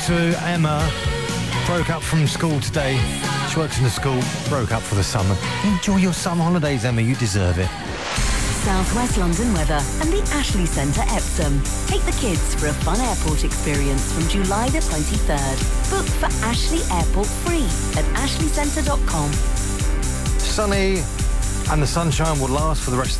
to Emma. Broke up from school today. She works in the school. Broke up for the summer. Enjoy your summer holidays, Emma. You deserve it. South West London weather and the Ashley Centre Epsom. Take the kids for a fun airport experience from July the 23rd. Book for Ashley Airport free at ashleycentre.com. Sunny, and the sunshine will last for the rest of